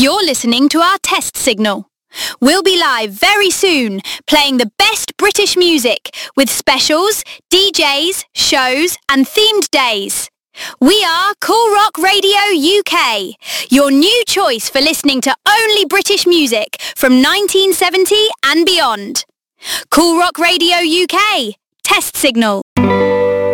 You're listening to our test signal. We'll be live very soon, playing the best British music with specials, DJs, shows and themed days. We are Cool Rock Radio UK, your new choice for listening to only British music from 1970 and beyond. Cool Rock Radio UK, test signal.